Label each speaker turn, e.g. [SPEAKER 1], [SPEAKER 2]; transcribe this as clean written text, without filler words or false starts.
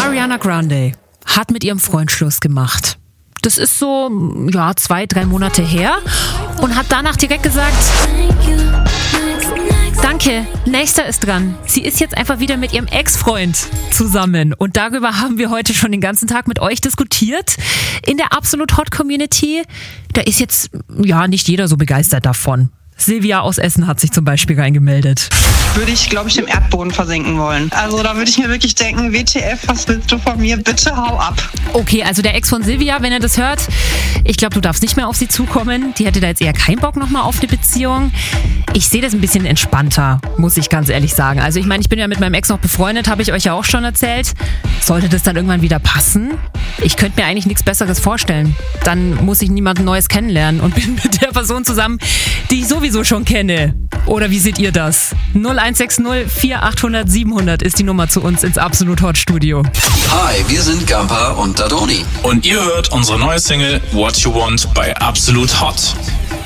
[SPEAKER 1] Ariana Grande hat mit ihrem Freund Schluss gemacht. Das ist so, 2-3 Monate her und hat danach direkt gesagt, danke, nächster ist dran. Sie ist jetzt einfach wieder mit ihrem Ex-Freund zusammen. Und darüber haben wir heute schon den ganzen Tag mit euch diskutiert. In der Absolut Hot Community, da ist jetzt, nicht jeder so begeistert davon. Silvia aus Essen hat sich zum Beispiel reingemeldet.
[SPEAKER 2] Würde ich, glaube ich, im Erdboden versenken wollen. Also da würde ich mir wirklich denken, WTF, was willst du von mir? Bitte hau ab.
[SPEAKER 1] Okay, also der Ex von Silvia, wenn er das hört, ich glaube, du darfst nicht mehr auf sie zukommen. Die hätte da jetzt eher keinen Bock nochmal auf eine Beziehung. Ich sehe das ein bisschen entspannter, muss ich ganz ehrlich sagen. Also ich meine, ich bin ja mit meinem Ex noch befreundet, habe ich euch ja auch schon erzählt. Sollte das dann irgendwann wieder passen? Ich könnte mir eigentlich nichts Besseres vorstellen. Dann muss ich niemanden Neues kennenlernen und bin mit der Person zusammen, die ich sowieso schon kenne. Oder wie seht ihr das? 0160 4800 700 ist die Nummer zu uns ins Absolut Hot Studio.
[SPEAKER 3] Hi, wir sind Gampa und Dadoni.
[SPEAKER 4] Und ihr hört unsere neue Single What You Want bei Absolut Hot.